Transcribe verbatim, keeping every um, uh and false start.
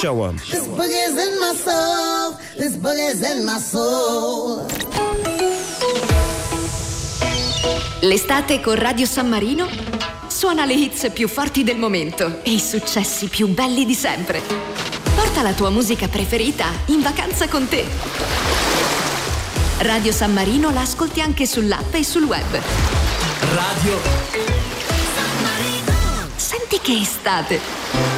Show. This boogie's in my soul. This boogie's in my soul. L'estate con Radio San Marino suona le hits più forti del momento e i successi più belli di sempre. Porta la tua musica preferita in vacanza con te. Radio San Marino la ascolti anche sull'app e sul web. Radio San Marino. Senti che estate!